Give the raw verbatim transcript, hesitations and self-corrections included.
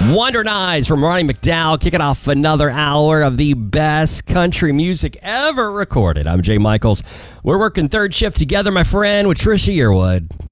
Wandering Eyes from Ronnie McDowell, kicking off another hour of the best country music ever recorded. I'm Jay Michaels. We're working third shift together, my friend, with Trisha Yearwood.